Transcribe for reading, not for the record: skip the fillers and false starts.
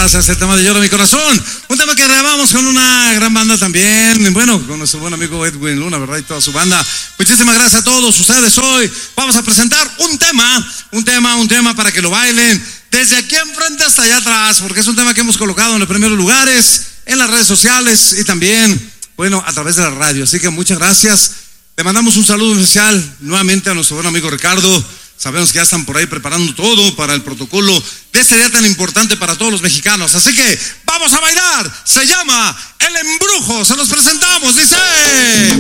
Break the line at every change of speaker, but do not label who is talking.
gracias. El tema de Llora mi corazón. Un tema que grabamos con una gran banda también. Bueno, con nuestro buen amigo Edwin Luna, ¿verdad? Y toda su banda. Muchísimas gracias a todos ustedes. Hoy vamos a presentar un tema para que lo bailen desde aquí enfrente hasta allá atrás, porque es un tema que hemos colocado en los primeros lugares, en las redes sociales y también, bueno, a través de la radio. Así que muchas gracias. Le mandamos un saludo especial nuevamente a nuestro buen amigo Ricardo. Sabemos que ya están por ahí preparando todo para el protocolo de este día tan importante para todos los mexicanos. Así que vamos a bailar. Se llama El Embrujo. Se los presentamos. Dice...